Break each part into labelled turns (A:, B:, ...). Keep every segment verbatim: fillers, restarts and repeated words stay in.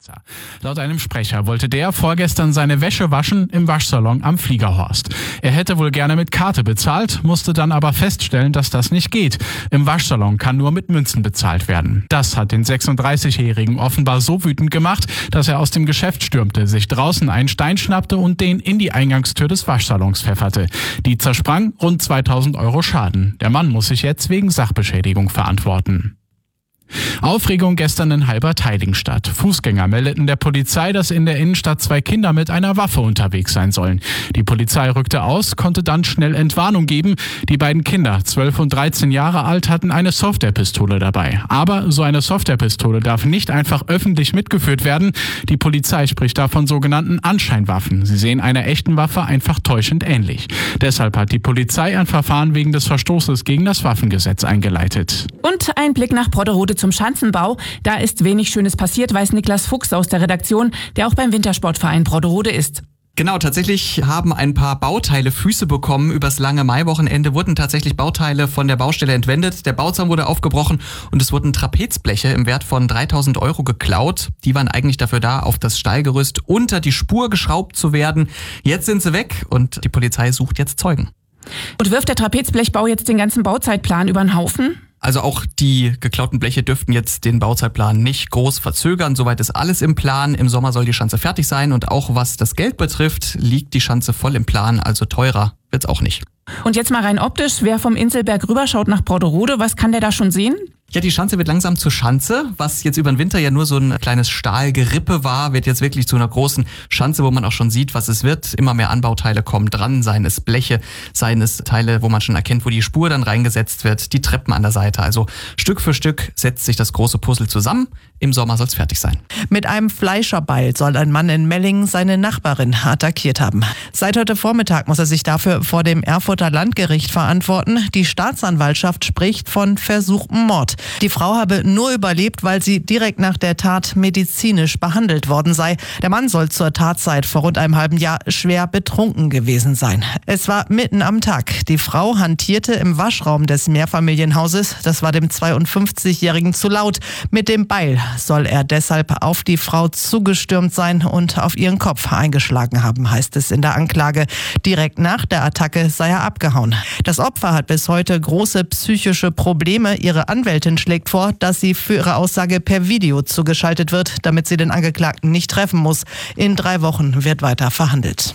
A: Laut einem Sprecher wollte der vorgestern seine Wäsche waschen im Waschsalon am Fliegerhorst. Er hätte wohl gerne mit Karte bezahlt, musste dann aber feststellen, dass das nicht geht. Im Waschsalon kann nur mit Münzen bezahlt werden. Das hat den sechsunddreißigjährigen offenbar so wütend gemacht, dass er aus dem Geschäft stürmte, sich draußen einen Stein schnappte und den in die Eingangstür des Waschsalons pfefferte. Die zersprang, rund zweitausend Euro Schaden. Der Mann muss sich jetzt wegen Sachbeschädigung verantworten. Aufregung gestern in Halbertheiligenstadt. Fußgänger meldeten der Polizei, dass in der Innenstadt zwei Kinder mit einer Waffe unterwegs sein sollen. Die Polizei rückte aus, konnte dann schnell Entwarnung geben. Die beiden Kinder, zwölf und dreizehn Jahre alt, hatten eine Softwarepistole dabei. Aber so eine Softwarepistole darf nicht einfach öffentlich mitgeführt werden. Die Polizei spricht da von sogenannten Anscheinwaffen. Sie sehen einer echten Waffe einfach täuschend ähnlich. Deshalb hat die Polizei ein Verfahren wegen des Verstoßes gegen das Waffengesetz eingeleitet.
B: Und ein Blick nach Brodderode zum Schanzenbau. Da ist wenig Schönes passiert, weiß Niklas Fuchs aus der Redaktion, der auch beim Wintersportverein Brodderode ist.
C: Genau, tatsächlich haben ein paar Bauteile Füße bekommen. Übers lange Maiwochenende wurden tatsächlich Bauteile von der Baustelle entwendet. Der Bauzaun wurde aufgebrochen und es wurden Trapezbleche im Wert von dreitausend Euro geklaut. Die waren eigentlich dafür da, auf das Stallgerüst unter die Spur geschraubt zu werden. Jetzt sind sie weg und die Polizei sucht jetzt Zeugen.
B: Und wirft der Trapezblechbau jetzt den ganzen Bauzeitplan über den Haufen?
C: Also auch die geklauten Bleche dürften jetzt den Bauzeitplan nicht groß verzögern. Soweit ist alles im Plan. Im Sommer soll die Schanze fertig sein und auch was das Geld betrifft, liegt die Schanze voll im Plan. Also teurer wird's auch nicht.
B: Und jetzt mal rein optisch, wer vom Inselberg rüberschaut nach Brodderode, was kann der da schon sehen?
C: Ja, die Schanze wird langsam zur Schanze. Was jetzt über den Winter ja nur so ein kleines Stahlgerippe war, wird jetzt wirklich zu einer großen Schanze, wo man auch schon sieht, was es wird. Immer mehr Anbauteile kommen dran, seien es Bleche, seien es Teile, wo man schon erkennt, wo die Spur dann reingesetzt wird, die Treppen an der Seite. Also Stück für Stück setzt sich das große Puzzle zusammen. Im Sommer soll es fertig sein.
D: Mit einem Fleischerbeil soll ein Mann in Mellingen seine Nachbarin attackiert haben. Seit heute Vormittag muss er sich dafür vor dem Erfurter Landgericht verantworten. Die Staatsanwaltschaft spricht von versuchtem Mord. Die Frau habe nur überlebt, weil sie direkt nach der Tat medizinisch behandelt worden sei. Der Mann soll zur Tatzeit vor rund einem halben Jahr schwer betrunken gewesen sein. Es war mitten am Tag. Die Frau hantierte im Waschraum des Mehrfamilienhauses. Das war dem zweiundfünfzigjährigen zu laut. Mit dem Beil soll er deshalb auf die Frau zugestürmt sein und auf ihren Kopf eingeschlagen haben, heißt es in der Anklage. Direkt nach der Attacke sei er abgehauen. Das Opfer hat bis heute große psychische Probleme. Ihre Anwältin schlägt vor, dass sie für ihre Aussage per Video zugeschaltet wird, damit sie den Angeklagten nicht treffen muss. In drei Wochen wird weiter verhandelt.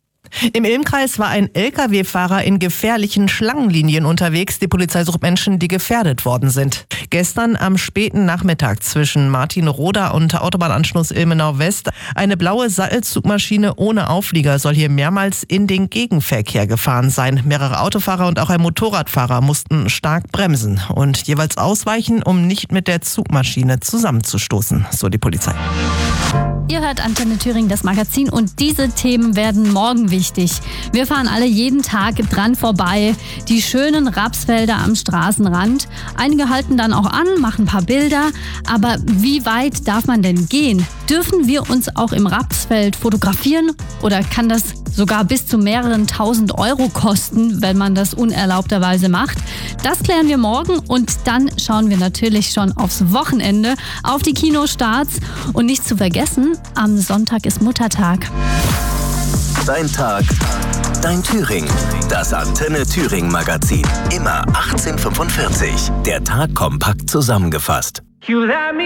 D: Im Ilmkreis war ein L K W-Fahrer in gefährlichen Schlangenlinien unterwegs. Die Polizei sucht Menschen, die gefährdet worden sind. Gestern am späten Nachmittag zwischen Martinroda und Autobahnanschluss Ilmenau West eine blaue Sattelzugmaschine ohne Auflieger soll hier mehrmals in den Gegenverkehr gefahren sein. Mehrere Autofahrer und auch ein Motorradfahrer mussten stark bremsen und jeweils ausweichen, um nicht mit der Zugmaschine zusammenzustoßen, so die Polizei.
E: Ihr hört Antenne Thüringen, das Magazin, und diese Themen werden morgen wichtig. Wir fahren alle jeden Tag dran vorbei. Die schönen Rapsfelder am Straßenrand. Einige halten dann auch an, machen ein paar Bilder. Aber wie weit darf man denn gehen? Dürfen wir uns auch im Rapsfeld fotografieren? Oder kann das sogar bis zu mehreren tausend Euro kosten, wenn man das unerlaubterweise macht? Das klären wir morgen und dann schauen wir natürlich schon aufs Wochenende, auf die Kinostarts. Und nicht zu vergessen, am Sonntag ist Muttertag.
F: Dein Tag, dein Thüringen. Das Antenne Thüringen Magazin. Immer achtzehn Uhr fünfundvierzig. Der Tag kompakt zusammengefasst.